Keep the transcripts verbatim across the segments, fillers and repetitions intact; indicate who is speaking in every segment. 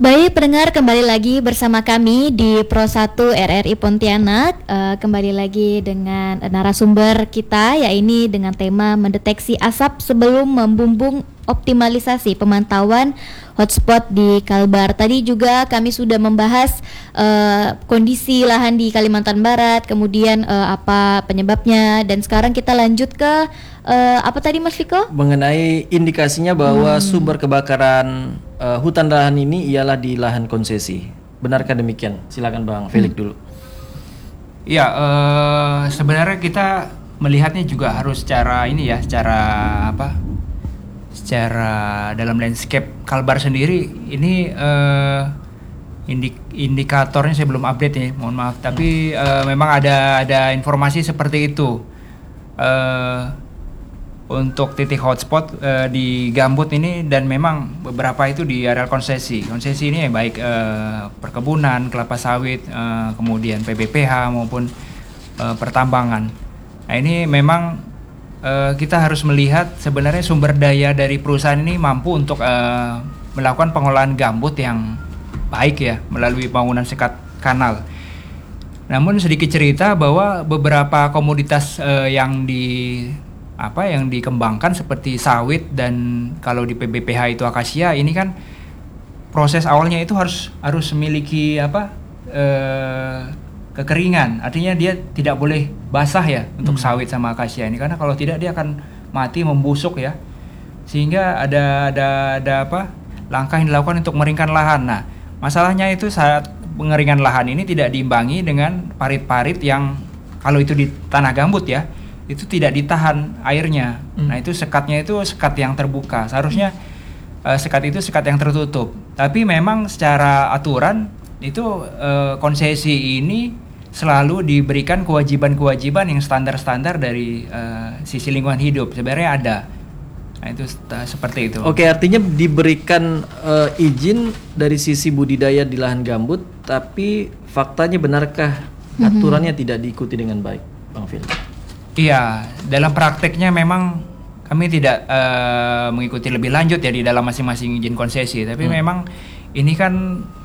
Speaker 1: Baik pendengar, kembali lagi bersama kami di Pro satu R R I Pontianak. uh, Kembali lagi dengan narasumber kita, yaitu dengan tema mendeteksi asap sebelum membumbung, optimalisasi pemantauan hotspot di Kalbar. Tadi juga kami sudah membahas uh, kondisi lahan di Kalimantan Barat, kemudian uh, apa penyebabnya, dan sekarang kita lanjut ke uh, apa tadi Mas Viko?
Speaker 2: Mengenai indikasinya bahwa hmm. sumber kebakaran uh, hutan lahan ini ialah di lahan konsesi. Benarkah demikian? Silakan Bang Felix hmm. dulu.
Speaker 3: Ya, uh, sebenarnya kita melihatnya juga harus secara ini ya, secara apa? Secara dalam landscape Kalbar sendiri ini uh, indik, indikatornya saya belum update nih, mohon maaf. Tapi uh, memang ada ada informasi seperti itu. Uh, untuk titik hotspot uh, di gambut ini, dan memang beberapa itu di areal konsesi. Konsesi ini ya baik uh, perkebunan, kelapa sawit, uh, kemudian P B P H maupun uh, pertambangan. Nah ini memang Uh, kita harus melihat sebenarnya sumber daya dari perusahaan ini mampu untuk uh, melakukan pengolahan gambut yang baik ya melalui bangunan sekat kanal. Namun sedikit cerita bahwa beberapa komoditas uh, yang di apa yang dikembangkan seperti sawit dan kalau di P B P H itu akasia, ini kan proses awalnya itu harus harus memiliki apa uh, kekeringan, artinya dia tidak boleh basah ya untuk hmm. sawit sama akasia ini, karena kalau tidak dia akan mati, membusuk ya, sehingga ada ada ada apa langkah yang dilakukan untuk mengeringkan lahan. Nah masalahnya itu saat pengeringan lahan ini tidak diimbangi dengan parit-parit yang kalau itu di tanah gambut ya itu tidak ditahan airnya. hmm. Nah itu sekatnya itu sekat yang terbuka, seharusnya uh, sekat itu sekat yang tertutup, tapi memang secara aturan itu uh, konsesi ini selalu diberikan kewajiban-kewajiban yang standar-standar dari uh, sisi lingkungan hidup. Sebenarnya ada. Nah itu uh, seperti itu.
Speaker 2: Oke, artinya diberikan uh, izin dari sisi budidaya di lahan gambut, tapi faktanya benarkah mm-hmm. aturannya tidak diikuti dengan baik, Bang Phil?
Speaker 3: Iya, dalam prakteknya memang kami tidak uh, mengikuti lebih lanjut ya di dalam masing-masing izin konsesi, tapi hmm. memang ini kan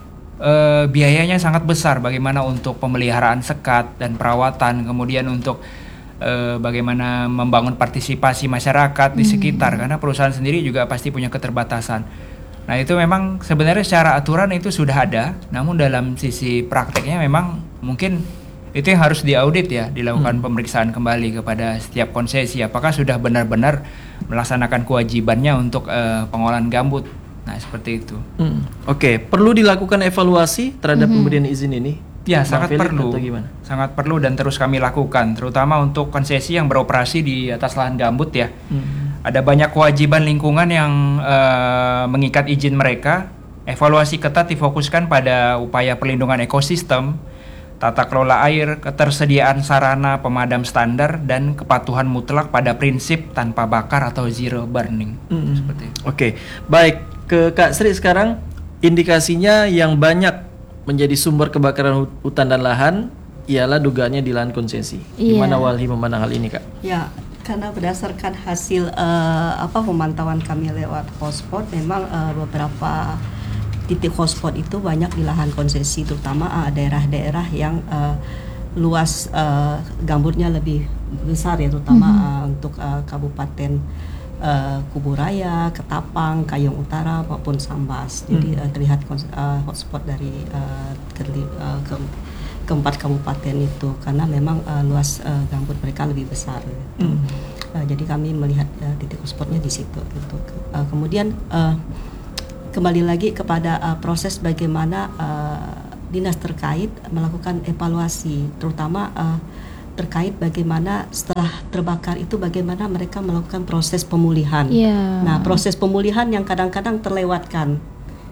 Speaker 3: Uh, biayanya sangat besar, bagaimana untuk pemeliharaan sekat dan perawatan, kemudian untuk uh, bagaimana membangun partisipasi masyarakat di sekitar, hmm. karena perusahaan sendiri juga pasti punya keterbatasan. Nah itu memang sebenarnya secara aturan itu sudah ada, namun dalam sisi prakteknya memang mungkin itu yang harus diaudit ya, dilakukan hmm. pemeriksaan kembali kepada setiap konsesi, apakah sudah benar-benar melaksanakan kewajibannya untuk uh, pengolahan gambut. Nah seperti itu. Hmm.
Speaker 2: Oke, okay. Perlu dilakukan evaluasi terhadap mm-hmm. pemberian izin ini?
Speaker 3: Ya, sangat perlu. Sangat perlu dan terus kami lakukan, terutama untuk konsesi yang beroperasi di atas lahan gambut ya. Mm-hmm. Ada banyak kewajiban lingkungan yang uh, mengikat izin mereka. Evaluasi ketat difokuskan pada upaya perlindungan ekosistem, tata kelola air, ketersediaan sarana pemadam standar, dan kepatuhan mutlak pada prinsip tanpa bakar atau zero burning. Mm-hmm. Seperti itu.
Speaker 2: Oke, okay. Baik. Ke Kak Sri sekarang, indikasinya yang banyak menjadi sumber kebakaran hutan dan lahan ialah dugaannya di lahan konsesi. Yeah. Gimana Walhi memandang hal ini, Kak?
Speaker 4: Ya, karena berdasarkan hasil uh, apa pemantauan kami lewat hotspot, memang uh, beberapa titik hotspot itu banyak di lahan konsesi, terutama uh, daerah-daerah yang uh, luas uh, gambutnya lebih besar ya, terutama mm-hmm. uh, untuk uh, kabupaten Uh, Kuburaya, Ketapang, Kayong Utara maupun Sambas. Jadi hmm. uh, terlihat uh, hotspot dari uh, terli, uh, ke, keempat kabupaten itu, karena memang uh, luas uh, gambut mereka lebih besar. Gitu. Hmm. Uh, jadi kami melihat uh, titik hotspotnya di situ. Gitu. Uh, kemudian uh, kembali lagi kepada uh, proses bagaimana uh, dinas terkait melakukan evaluasi, terutama uh, terkait bagaimana setelah terbakar itu bagaimana mereka melakukan proses pemulihan. Yeah. Nah, proses pemulihan yang kadang-kadang terlewatkan.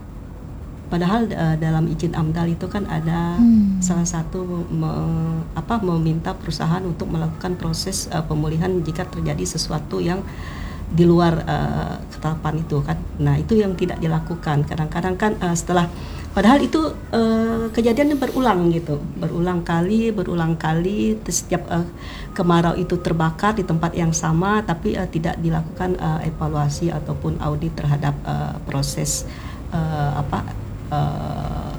Speaker 4: Padahal uh, dalam izin AMDAL itu kan ada hmm. salah satu me, apa meminta perusahaan untuk melakukan proses uh, pemulihan jika terjadi sesuatu yang di luar uh, ketetapan itu kan. Nah, itu yang tidak dilakukan. Kadang-kadang kan uh, setelah padahal itu uh, kejadiannya berulang gitu, berulang kali, berulang kali setiap uh, kemarau itu terbakar di tempat yang sama, tapi uh, tidak dilakukan uh, evaluasi ataupun audit terhadap uh, proses uh, apa uh,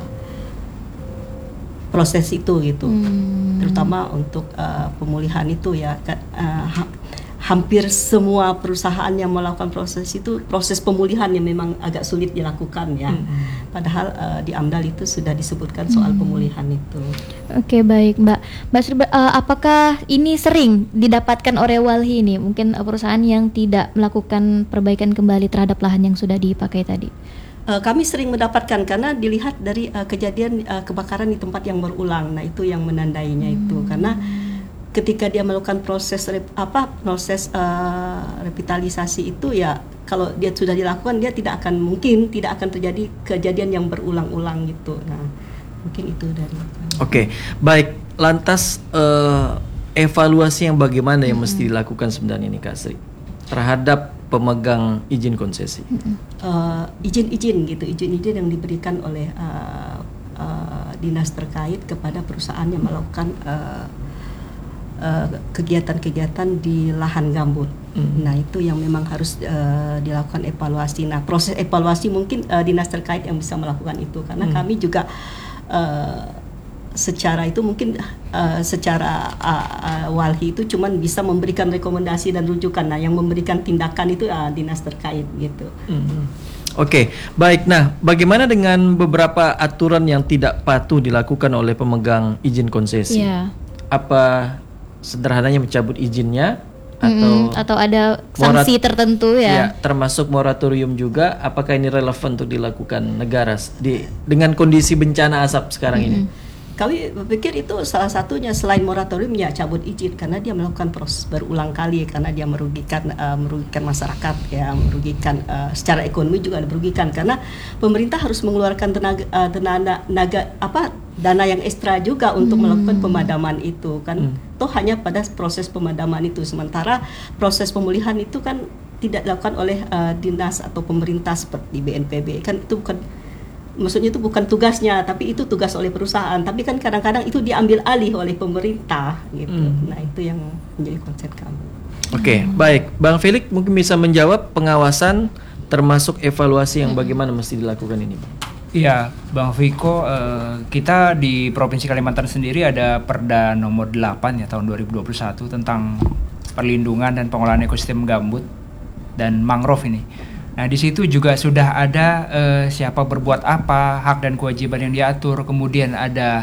Speaker 4: proses itu gitu, hmm. terutama untuk uh, pemulihan itu ya. Uh, ha- hampir semua perusahaan yang melakukan proses itu proses pemulihan yang memang agak sulit dilakukan ya. Hmm. Padahal uh, di AMDAL itu sudah disebutkan soal hmm. pemulihan itu.
Speaker 1: Oke, baik Mbak. Mbak Sri, uh, apakah ini sering didapatkan oleh Walhi ini? Mungkin uh, perusahaan yang tidak melakukan perbaikan kembali terhadap lahan yang sudah dipakai tadi?
Speaker 4: Uh, kami sering mendapatkan karena dilihat dari uh, kejadian uh, kebakaran di tempat yang berulang. Nah, itu yang menandainya hmm. itu karena ketika dia melakukan proses rep, apa proses uh, revitalisasi itu ya, kalau dia sudah dilakukan dia tidak akan mungkin tidak akan terjadi kejadian yang berulang-ulang gitu. Nah, mungkin itu dari. Oke,
Speaker 2: okay. Baik. Lantas uh, evaluasi yang bagaimana yang mm-hmm. mesti dilakukan sebenarnya nih Kak Sri terhadap pemegang izin konsesi? Mm-hmm.
Speaker 4: Uh, izin-izin gitu, izin-izin yang diberikan oleh uh, uh, dinas terkait kepada perusahaan yang melakukan uh, Uh, kegiatan-kegiatan di lahan gambut. Mm. Nah, itu yang memang harus uh, dilakukan evaluasi. Nah, proses evaluasi mungkin uh, dinas terkait yang bisa melakukan itu karena mm. kami juga uh, secara itu mungkin uh, secara uh, uh, Walhi itu cuman bisa memberikan rekomendasi dan rujukan. Nah, yang memberikan tindakan itu uh, dinas terkait gitu.
Speaker 2: Mm. Oke, okay. Baik. Nah, bagaimana dengan beberapa aturan yang tidak patuh dilakukan oleh pemegang izin konsesi? Yeah. Apa sederhananya mencabut izinnya atau
Speaker 1: mm, atau ada sanksi morat- tertentu ya?
Speaker 2: Ya, termasuk moratorium juga. Apakah ini relevan untuk dilakukan negara di dengan kondisi bencana asap sekarang mm. ini?
Speaker 4: Kami berpikir itu salah satunya selain moratorium ya cabut izin karena dia melakukan proses berulang kali karena dia merugikan uh, merugikan masyarakat ya, merugikan uh, secara ekonomi juga merugikan karena pemerintah harus mengeluarkan tenaga uh, tenaga naga, apa dana yang ekstra juga untuk hmm. melakukan pemadaman itu kan. Hmm. Toh hanya pada proses pemadaman itu, sementara proses pemulihan itu kan tidak dilakukan oleh uh, dinas atau pemerintah seperti B N P B kan, itu bukan, maksudnya itu bukan tugasnya, tapi itu tugas oleh perusahaan. Tapi kan kadang-kadang itu diambil alih oleh pemerintah gitu. Hmm. Nah, itu yang menjadi konsep kami.
Speaker 2: Oke, okay, hmm. baik. Bang Felix mungkin bisa menjawab pengawasan termasuk evaluasi yang hmm. bagaimana mesti dilakukan ini, Bang.
Speaker 3: Iya, Bang Viko, uh, kita di Provinsi Kalimantan sendiri ada Perda nomor delapan ya tahun dua ribu dua puluh satu tentang perlindungan dan pengelolaan ekosistem gambut dan mangrove ini. Nah, di situ juga sudah ada uh, siapa berbuat apa, hak dan kewajiban yang diatur, kemudian ada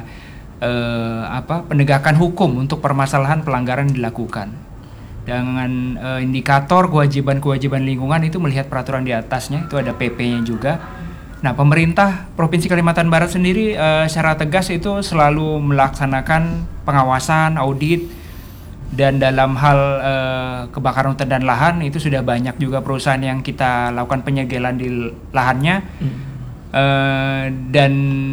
Speaker 3: uh, apa penegakan hukum untuk permasalahan pelanggaran yang dilakukan. Dengan uh, indikator kewajiban-kewajiban lingkungan itu melihat peraturan di atasnya, itu ada P P-nya juga. Nah, pemerintah Provinsi Kalimantan Barat sendiri uh, secara tegas itu selalu melaksanakan pengawasan, audit, dan dalam hal uh, kebakaran hutan dan lahan itu sudah banyak juga perusahaan yang kita lakukan penyegelan di lahannya. Hmm. Uh, dan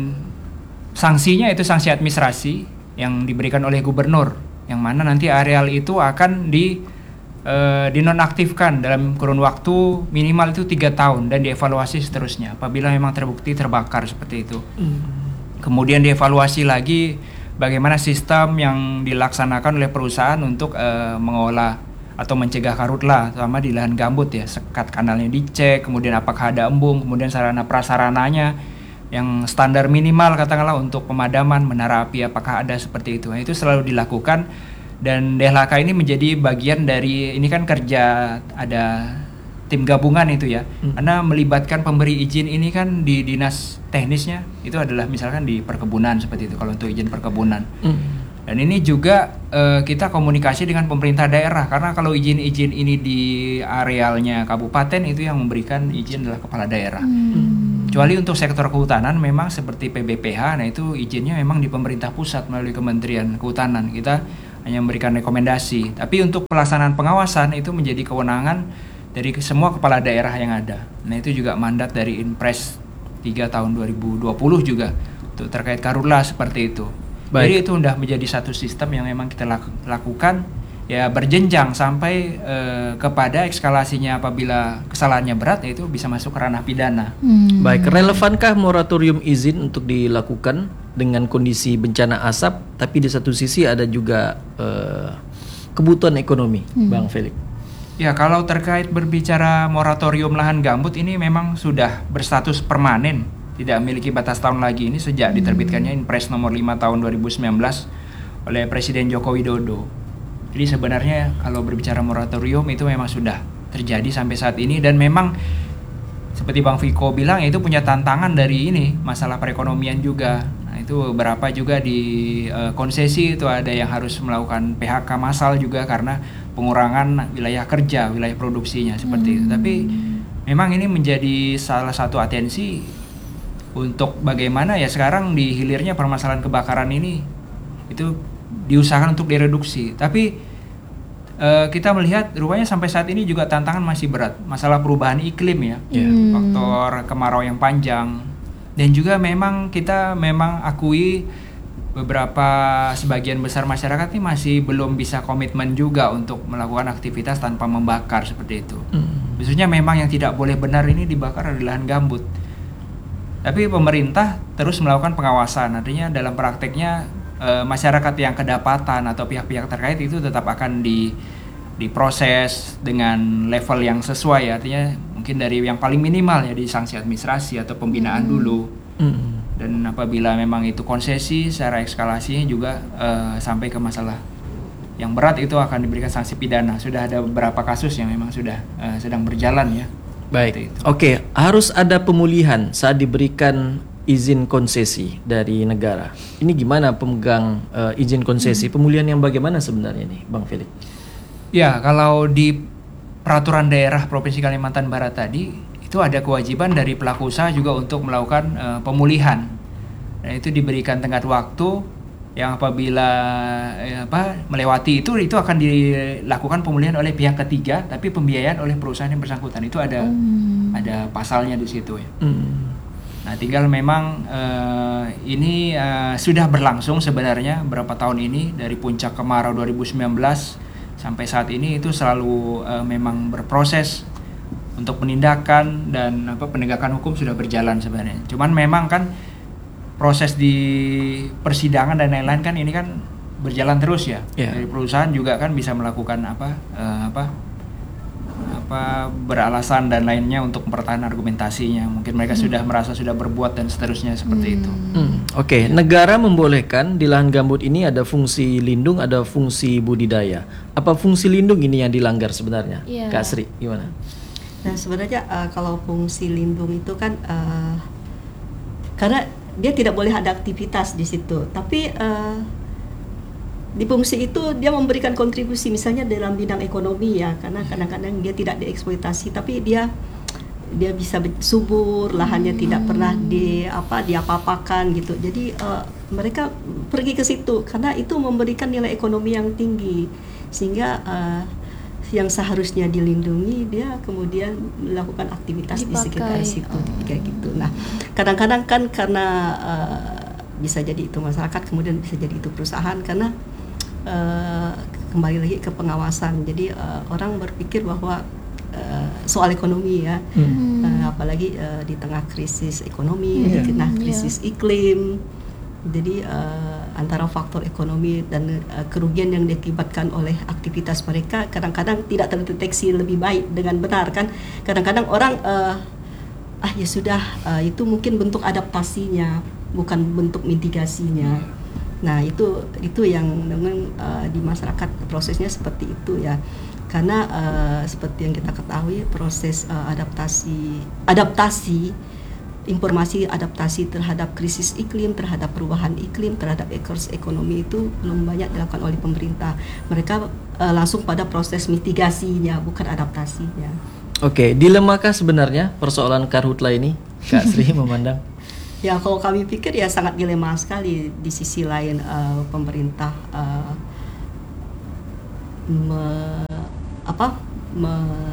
Speaker 3: sanksinya itu sanksi administrasi yang diberikan oleh gubernur, yang mana nanti areal itu akan di Uh, dinonaktifkan dalam kurun waktu minimal itu tiga tahun dan dievaluasi seterusnya apabila memang terbukti terbakar seperti itu. Mm. Kemudian dievaluasi lagi bagaimana sistem yang dilaksanakan oleh perusahaan untuk uh, mengolah atau mencegah karhutlah, terutama di lahan gambut ya, sekat kanalnya dicek, kemudian apakah ada embung, kemudian sarana prasarananya yang standar minimal katakanlah untuk pemadaman, menara api apakah ada seperti itu. Nah, itu selalu dilakukan. Dan D L H K ini menjadi bagian dari, ini kan kerja ada tim gabungan itu ya, hmm. karena melibatkan pemberi izin ini kan di dinas teknisnya itu adalah misalkan di perkebunan seperti itu kalau untuk izin perkebunan. Hmm. Dan ini juga uh, kita komunikasi dengan pemerintah daerah karena kalau izin-izin ini di arealnya kabupaten itu yang memberikan izin adalah kepala daerah. Hmm. Kecuali untuk sektor kehutanan memang seperti P B P H, nah itu izinnya memang di pemerintah pusat melalui Kementerian Kehutanan. Kita hanya memberikan rekomendasi, tapi untuk pelaksanaan pengawasan itu menjadi kewenangan dari semua kepala daerah yang ada. Nah, itu juga mandat dari Inpres tiga tahun dua ribu dua puluh juga untuk terkait karhutlah seperti itu. Baik. Jadi itu sudah menjadi satu sistem yang memang kita lakukan ya, berjenjang sampai eh, kepada eskalasinya apabila kesalahannya berat, yaitu bisa masuk ke ranah pidana.
Speaker 2: Hmm. Baik, relevankah moratorium izin untuk dilakukan dengan kondisi bencana asap, tapi di satu sisi ada juga uh, kebutuhan ekonomi, hmm. Bang Felix?
Speaker 3: Ya, kalau terkait berbicara moratorium lahan gambut ini memang sudah berstatus permanen tidak memiliki batas tahun lagi ini sejak diterbitkannya Inpres nomor lima tahun dua ribu sembilan belas oleh Presiden Joko Widodo. Jadi sebenarnya kalau berbicara moratorium itu memang sudah terjadi sampai saat ini, dan memang seperti Bang Viko bilang itu punya tantangan dari ini masalah perekonomian juga. Nah itu beberapa juga di uh, konsesi itu ada yang harus melakukan P H K massal juga karena pengurangan wilayah kerja, wilayah produksinya seperti hmm. itu. Tapi memang ini menjadi salah satu atensi untuk bagaimana ya sekarang di hilirnya permasalahan kebakaran ini itu diusahakan untuk direduksi. Tapi uh, kita melihat rupanya sampai saat ini juga tantangan masih berat. Masalah perubahan iklim ya, yeah. faktor kemarau yang panjang, dan juga memang kita memang akui beberapa sebagian besar masyarakat ini masih belum bisa komitmen juga untuk melakukan aktivitas tanpa membakar seperti itu. Mm. Khususnya memang yang tidak boleh benar ini dibakar di lahan gambut. Tapi pemerintah terus melakukan pengawasan, artinya dalam prakteknya e, masyarakat yang kedapatan atau pihak-pihak terkait itu tetap akan di diproses dengan level yang sesuai, artinya mungkin dari yang paling minimal ya di sanksi administrasi atau pembinaan hmm. dulu. Hmm. Dan apabila memang itu konsesi secara eskalasinya juga e, sampai ke masalah yang berat itu akan diberikan sanksi pidana. Sudah ada beberapa kasus yang memang sudah e, sedang berjalan ya.
Speaker 2: Baik, oke, okay. Harus ada pemulihan saat diberikan izin konsesi dari negara. Ini gimana pemegang uh, izin konsesi? Hmm. Pemulihan yang bagaimana sebenarnya nih, Bang Felix?
Speaker 3: Ya, kalau di peraturan daerah Provinsi Kalimantan Barat tadi, itu ada kewajiban dari pelaku usaha juga untuk melakukan uh, pemulihan. Dan itu diberikan tenggat waktu yang apabila eh, apa melewati itu itu akan dilakukan pemulihan oleh pihak ketiga, tapi pembiayaan oleh perusahaan yang bersangkutan. Itu ada hmm. ada pasalnya di situ ya. Hmm. Nah, tinggal memang eh, ini eh, sudah berlangsung sebenarnya berapa tahun ini dari puncak kemarau dua ribu sembilan belas sampai saat ini itu selalu eh, memang berproses untuk penindakan dan apa penegakan hukum sudah berjalan sebenarnya. Cuman memang kan proses di persidangan dan lain-lain kan ini kan berjalan terus ya. Yeah. Dari perusahaan juga kan bisa melakukan apa uh, apa apa beralasan dan lainnya untuk mempertahankan argumentasinya. Mungkin mereka hmm. sudah merasa sudah berbuat dan seterusnya seperti hmm. itu. Hmm.
Speaker 2: Oke, okay. Negara membolehkan di lahan gambut ini ada fungsi lindung, ada fungsi budidaya. Apa fungsi lindung ini yang dilanggar sebenarnya? Yeah. Kak Sri, gimana?
Speaker 4: Nah, sebenarnya uh, kalau fungsi lindung itu kan uh, karena dia tidak boleh ada aktivitas di situ, tapi uh, di fungsi itu dia memberikan kontribusi misalnya dalam bidang ekonomi ya, karena kadang-kadang dia tidak dieksploitasi, tapi dia dia bisa subur, lahannya hmm. tidak pernah di apa diapa-apakan gitu. Jadi uh, mereka pergi ke situ karena itu memberikan nilai ekonomi yang tinggi, sehingga uh, yang seharusnya dilindungi dia kemudian melakukan aktivitas dipakai di sekitar situ oh. kayak gitu. Nah, kadang-kadang kan karena uh, bisa jadi itu masyarakat, kemudian bisa jadi itu perusahaan, karena uh, kembali lagi ke pengawasan. Jadi uh, orang berpikir bahwa uh, soal ekonomi ya, hmm. uh, apalagi uh, di tengah krisis ekonomi, yeah. di tengah krisis yeah. iklim. Jadi uh, antara faktor ekonomi dan uh, kerugian yang diakibatkan oleh aktivitas mereka kadang-kadang tidak terdeteksi lebih baik dengan benar kan. Kadang-kadang orang uh, ah ya sudah uh, itu mungkin bentuk adaptasinya, bukan bentuk mitigasinya. Nah itu itu yang memang uh, di masyarakat prosesnya seperti itu ya. Karena uh, seperti yang kita ketahui proses uh, adaptasi adaptasi informasi adaptasi terhadap krisis iklim, terhadap perubahan iklim, terhadap ekonomi itu belum banyak dilakukan oleh pemerintah. Mereka uh, langsung pada proses mitigasinya, bukan adaptasinya.
Speaker 2: Oke, dilemakah sebenarnya persoalan karhutla ini, Kak Sri memandang?
Speaker 4: Ya, kalau kami pikir ya sangat dilema sekali. Di sisi lain uh, pemerintah uh, me, apa? Me,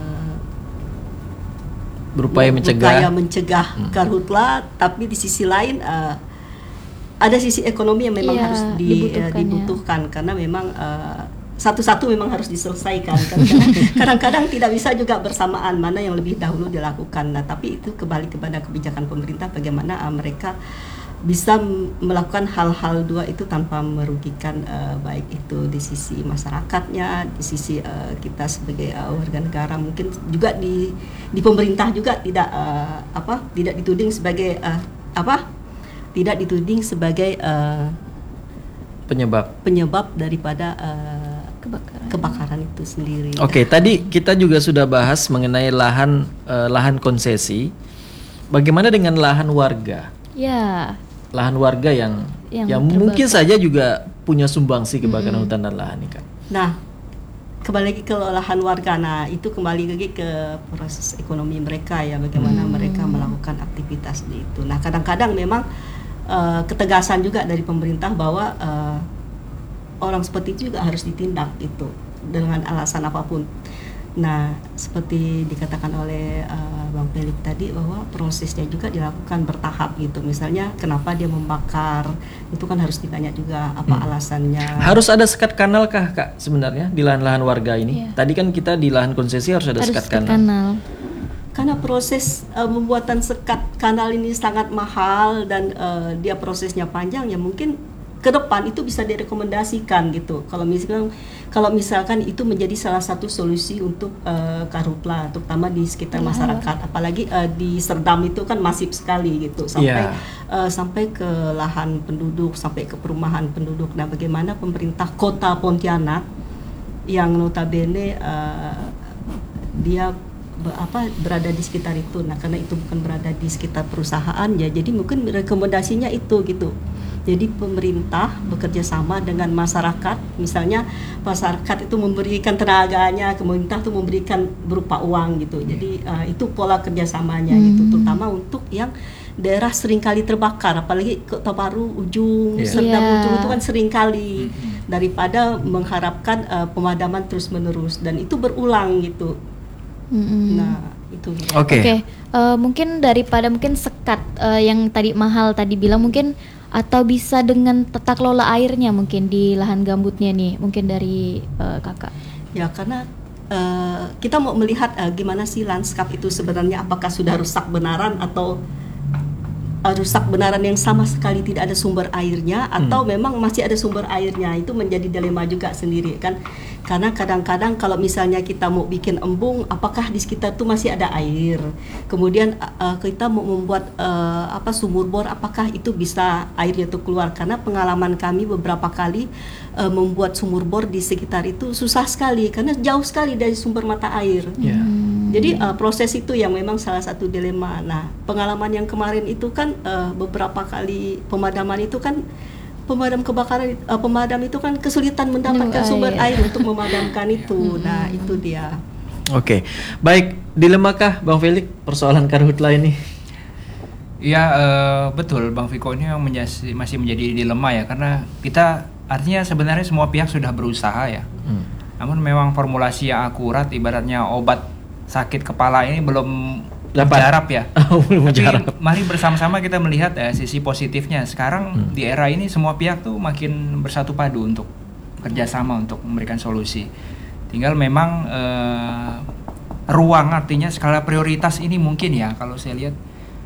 Speaker 2: berupaya mencegah
Speaker 4: berupaya mencegah hmm. karhutla, tapi di sisi lain uh, ada sisi ekonomi yang memang iya, harus di, dibutuhkan, uh, dibutuhkan ya. Karena memang uh, satu-satu memang harus diselesaikan. Kadang-kadang tidak bisa juga bersamaan mana yang lebih dahulu dilakukan. Nah, tapi itu kembali kepada kebijakan pemerintah bagaimana uh, mereka bisa melakukan hal-hal dua itu tanpa merugikan uh, baik itu di sisi masyarakatnya, di sisi uh, kita sebagai uh, warga negara, mungkin juga di di pemerintah juga tidak uh, apa tidak dituding sebagai uh, apa tidak dituding sebagai uh,
Speaker 2: penyebab
Speaker 4: penyebab daripada uh,
Speaker 1: Kebakaran.
Speaker 4: kebakaran itu sendiri.
Speaker 2: Oke, tadi kita juga sudah bahas mengenai lahan uh, lahan konsesi. Bagaimana dengan lahan warga?
Speaker 1: Ya.
Speaker 2: Lahan warga yang
Speaker 1: Yang
Speaker 2: yang
Speaker 1: terbakar.
Speaker 2: mungkin saja juga punya sumbangsi kebakaran hutan dan lahan ini kan.
Speaker 4: Nah, kembali lagi ke lahan warga. Nah, itu kembali lagi ke proses ekonomi mereka ya, bagaimana
Speaker 1: Hmm.
Speaker 4: mereka melakukan aktivitas di itu. Nah, kadang-kadang memang uh, ketegasan juga dari pemerintah bahwa uh, orang seperti itu juga harus ditindak itu dengan alasan apapun. Nah, seperti dikatakan oleh uh, Bang Felix tadi bahwa prosesnya juga dilakukan bertahap gitu. Misalnya kenapa dia membakar, itu kan harus ditanya juga apa
Speaker 2: Hmm.
Speaker 4: alasannya.
Speaker 2: Harus ada sekat kanal kah Kak sebenarnya di lahan-lahan warga ini?
Speaker 1: Iya.
Speaker 2: Tadi kan kita di lahan konsesi harus ada
Speaker 1: Harus
Speaker 2: sekat
Speaker 1: ke
Speaker 2: kanal.
Speaker 1: kanal.
Speaker 4: Karena proses uh, pembuatan sekat kanal ini sangat mahal dan uh, dia prosesnya panjang, ya mungkin ke depan itu bisa direkomendasikan gitu. Kalau misalkan kalau misalkan itu menjadi salah satu solusi untuk uh, karhutla, terutama di sekitar masyarakat, apalagi uh, di Serdam itu kan masif sekali gitu sampai
Speaker 2: Iya.
Speaker 4: uh, sampai ke lahan penduduk, sampai ke perumahan penduduk. Nah, bagaimana pemerintah Kota Pontianak yang notabene uh, dia be- apa berada di sekitar itu. Nah, karena itu bukan berada di sekitar perusahaan ya, jadi mungkin rekomendasinya itu gitu. Jadi pemerintah bekerja sama dengan masyarakat, misalnya masyarakat itu memberikan tenaganya, pemerintah itu memberikan berupa uang gitu. Jadi uh, itu pola kerjasamanya
Speaker 1: Hmm.
Speaker 4: gitu, terutama untuk yang daerah seringkali terbakar, apalagi Kota Baru ujung,
Speaker 2: Iya.
Speaker 4: Serdam
Speaker 1: Iya.
Speaker 4: ujung itu kan seringkali, daripada mengharapkan uh, pemadaman terus menerus dan itu berulang gitu.
Speaker 1: Mm-mm.
Speaker 4: Nah itu.
Speaker 2: Oke.
Speaker 1: Oke, eh, mungkin daripada mungkin sekat eh, yang tadi mahal tadi bilang mungkin, atau bisa dengan tata kelola airnya mungkin di lahan gambutnya nih, mungkin dari eh, kakak.
Speaker 4: Ya karena uh, kita mau melihat uh, gimana sih lanskap itu sebenarnya, apakah sudah rusak benaran atau uh, rusak benaran yang sama sekali tidak ada sumber airnya, atau memang masih ada sumber airnya. Itu menjadi dilema juga sendiri kan, karena kadang-kadang kalau misalnya kita mau bikin embung, apakah di sekitar itu masih ada air, kemudian uh, kita mau membuat uh, apa sumur bor, apakah itu bisa airnya itu keluar. Karena pengalaman kami beberapa kali uh, membuat sumur bor di sekitar itu susah sekali karena jauh sekali dari sumber mata air.
Speaker 2: Ya.
Speaker 4: Jadi uh, proses itu yang memang salah satu dilema. Nah, pengalaman yang kemarin itu kan uh, beberapa kali pemadaman itu kan pemadam kebakaran, uh, pemadam itu kan kesulitan mendapatkan
Speaker 1: Minum
Speaker 4: sumber
Speaker 1: air.
Speaker 4: air untuk memadamkan itu. Nah, itu dia.
Speaker 2: Oke. Baik, dilemakah Bang Felix persoalan karhutla ini?
Speaker 3: Iya eh, betul Bang Viko, ini yang menjadi- masih menjadi dilema ya, karena kita artinya sebenarnya semua pihak sudah berusaha ya.
Speaker 2: Hmm.
Speaker 3: Namun memang formulasi yang akurat, ibaratnya obat sakit kepala ini belum
Speaker 2: Dapat.
Speaker 3: mujarab ya.
Speaker 2: Oh, belum
Speaker 3: Tapi
Speaker 2: mujarab.
Speaker 3: mari bersama-sama kita melihat eh, sisi positifnya. Sekarang
Speaker 2: Hmm.
Speaker 3: di era ini semua pihak tuh makin bersatu padu untuk kerjasama untuk memberikan solusi. Tinggal memang eh, ruang, artinya skala prioritas ini mungkin ya kalau saya lihat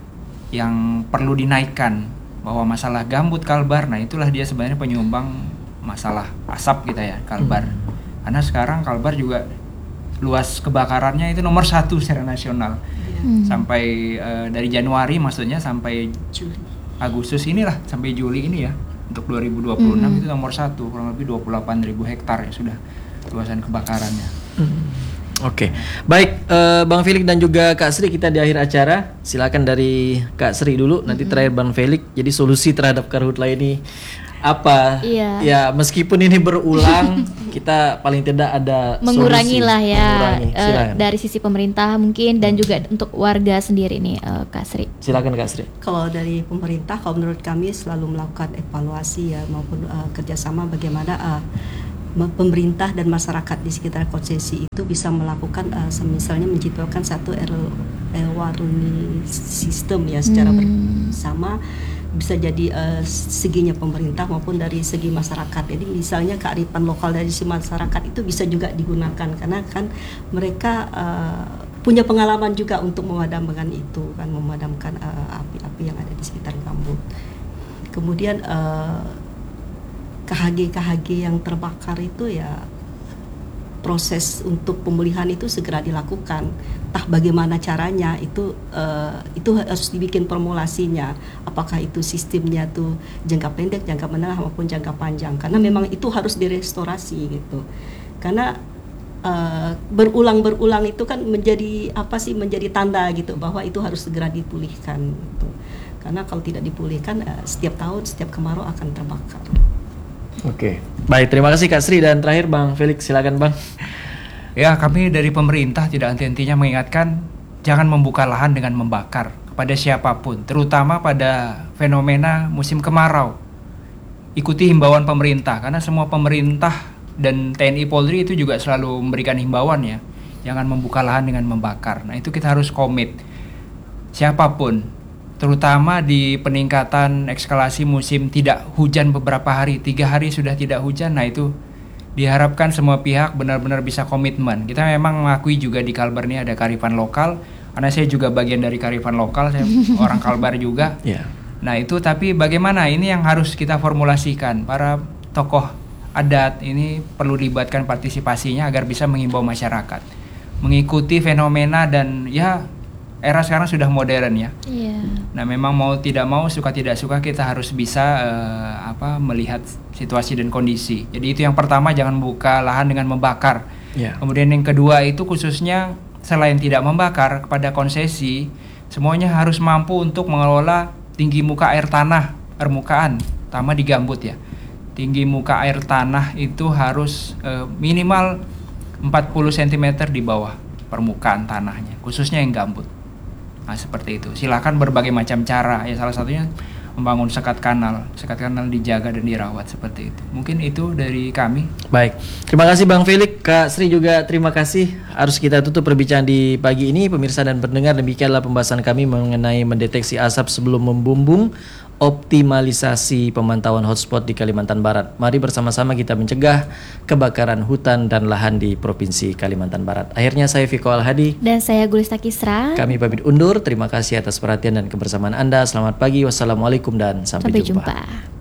Speaker 3: yang perlu dinaikkan, bahwa masalah gambut Kalbar, nah itulah dia sebenarnya penyumbang masalah asap kita ya Kalbar.
Speaker 2: Hmm.
Speaker 3: Karena sekarang Kalbar juga luas kebakarannya itu nomor satu secara nasional.
Speaker 1: Hmm.
Speaker 3: Sampai eh, dari Januari maksudnya sampai
Speaker 4: Juli.
Speaker 3: Agustus inilah, sampai Juli ini ya, untuk dua ribu dua puluh enam
Speaker 1: Hmm.
Speaker 3: itu nomor satu, kurang lebih dua puluh delapan ribu hektar ya sudah luasan kebakarannya.
Speaker 2: Hmm. Oke, baik eh, Bang Felix dan juga Kak Sri, kita di akhir acara. Silakan dari Kak Sri dulu, nanti terakhir Bang Felix. Jadi solusi terhadap karhutla ini apa?
Speaker 1: Iya.
Speaker 2: Ya meskipun ini berulang, kita paling tidak ada
Speaker 1: Mengurangi
Speaker 2: solusi.
Speaker 1: lah ya,
Speaker 2: Mengurangi.
Speaker 1: eh,
Speaker 2: Silakan.
Speaker 1: dari sisi pemerintah mungkin, dan juga untuk warga sendiri nih, eh, Kak Sri.
Speaker 2: Silakan Kak Sri.
Speaker 4: Kalau dari pemerintah, kalau menurut kami selalu melakukan evaluasi ya, maupun uh, kerjasama bagaimana uh, me- pemerintah dan masyarakat di sekitar konsesi itu bisa melakukan uh, misalnya menciptakan satu evaluasi sistem ya secara
Speaker 1: Hmm.
Speaker 4: bersama, bisa jadi uh, seginya pemerintah maupun dari segi masyarakat. Jadi misalnya kearifan lokal dari si masyarakat itu bisa juga digunakan, karena kan mereka uh, punya pengalaman juga untuk memadamkan itu kan, memadamkan uh, api-api yang ada di sekitar gambut. Kemudian uh, K H G-K H G yang terbakar itu ya proses untuk pemulihan itu segera dilakukan. entah bagaimana caranya itu uh, itu harus dibikin formulasinya. Apakah itu sistemnya tuh jangka pendek, jangka menengah maupun jangka panjang. Karena memang itu harus direstorasi gitu. Karena uh, berulang-berulang itu kan menjadi apa sih menjadi tanda gitu bahwa itu harus segera dipulihkan gitu. Karena kalau tidak dipulihkan uh, setiap tahun setiap kemarau akan terbakar.
Speaker 2: Oke. Baik, terima kasih Kak Sri, dan terakhir Bang Felix, silakan Bang.
Speaker 3: Ya, kami dari pemerintah tidak henti-hentinya mengingatkan jangan membuka lahan dengan membakar kepada siapapun, terutama pada fenomena musim kemarau. Ikuti himbauan pemerintah, karena semua pemerintah dan T N I Polri itu juga selalu memberikan himbauan ya, jangan membuka lahan dengan membakar. Nah, itu kita harus komit, siapapun, terutama di peningkatan eskalasi musim tidak hujan beberapa hari, tiga hari sudah tidak hujan. Nah, itu diharapkan semua pihak benar-benar bisa komitmen. Kita memang mengakui juga di Kalbar ini ada kearifan lokal, karena saya juga bagian dari kearifan lokal, saya orang Kalbar juga. Yeah. Nah itu, tapi bagaimana ini yang harus kita formulasikan. Para tokoh adat ini perlu dilibatkan partisipasinya agar bisa menghimbau masyarakat mengikuti fenomena, dan ya era sekarang sudah modern ya. Yeah. Nah memang mau tidak mau, suka tidak suka, kita harus bisa uh, apa melihat situasi dan kondisi. Jadi itu yang pertama, jangan buka lahan dengan membakar. Yeah. Kemudian yang kedua itu khususnya selain tidak membakar, kepada konsesi semuanya harus mampu untuk mengelola tinggi muka air tanah, permukaan, terutama di gambut ya. Tinggi muka air tanah itu harus uh, minimal empat puluh sentimeter di bawah permukaan tanahnya, khususnya yang gambut. Nah seperti itu, silakan berbagai macam cara ya, salah satunya membangun sekat kanal, sekat kanal dijaga dan dirawat, seperti itu. Mungkin itu dari kami. Baik,
Speaker 2: terima kasih Bang Felix, Kak Sri juga terima kasih. Harus kita tutup perbincangan di pagi ini, pemirsa dan pendengar, demikianlah pembahasan kami mengenai mendeteksi asap sebelum membumbung, optimalisasi pemantauan hotspot di Kalimantan Barat. Mari bersama-sama kita mencegah kebakaran hutan dan lahan di Provinsi Kalimantan Barat. Akhirnya saya Viko Al-Hadi
Speaker 1: dan saya Gulista Kisra.
Speaker 2: Kami pamit undur. Terima kasih atas perhatian dan kebersamaan Anda. Selamat pagi. Wassalamualaikum dan sampai,
Speaker 1: sampai
Speaker 2: jumpa.
Speaker 1: jumpa.